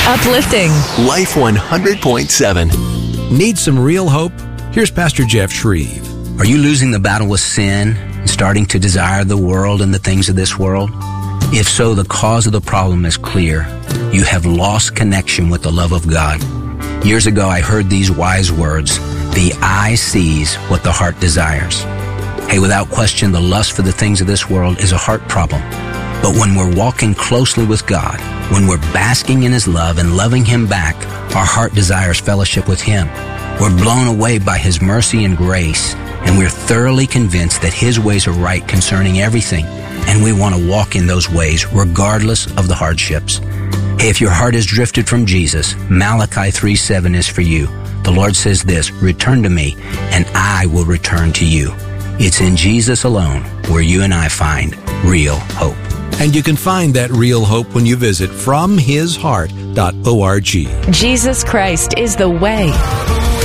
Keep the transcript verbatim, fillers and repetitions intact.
Uplifting. Life one hundred point seven. Need some real hope? Here's Pastor Jeff Shreve. Are you losing the battle with sin and starting to desire the world and the things of this world? If so, the cause of the problem is clear. You have lost connection with the love of God. Years ago, I heard these wise words: the eye sees what the heart desires. Hey, without question, the lust for the things of this world is a heart problem. But when we're walking closely with God, when we're basking in His love and loving Him back, our heart desires fellowship with Him. We're blown away by His mercy and grace, and we're thoroughly convinced that His ways are right concerning everything, and we want to walk in those ways regardless of the hardships. Hey, if your heart has drifted from Jesus, Malachi three seven is for you. The Lord says this: return to me, and I will return to you. It's in Jesus alone where you and I find real hope. And you can find that real hope when you visit from his heart dot org. Jesus Christ is the way,